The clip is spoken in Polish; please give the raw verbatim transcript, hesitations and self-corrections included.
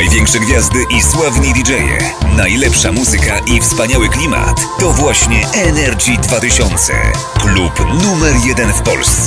Największe gwiazdy i sławni didżeje, najlepsza muzyka i wspaniały klimat to właśnie Energy dwa tysiące. Klub numer jeden w Polsce.